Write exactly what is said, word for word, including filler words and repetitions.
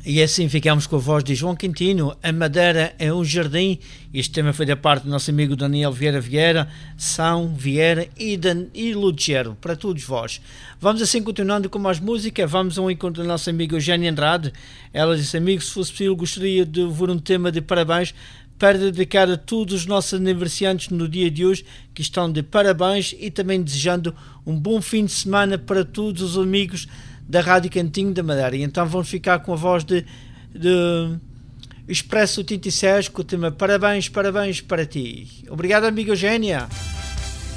E assim ficamos com a voz de João Quintino. A Madeira é um jardim. Este tema foi da parte do nosso amigo Daniel Vieira Vieira, São Vieira e, Dan, e Lugero, para todos vós. Vamos assim continuando com mais música. Vamos ao encontro do nosso amigo Eugénia Andrade. Ela disse: amigo, se fosse possível, gostaria de ouvir um tema de parabéns para dedicar a todos os nossos aniversariantes no dia de hoje, que estão de parabéns, e também desejando um bom fim de semana para todos os amigos da Rádio Cantinho da Madeira. E então vamos ficar com a voz de, de Expresso oitenta e seis com o tema Parabéns, Parabéns para ti. Obrigado, amiga Eugénia.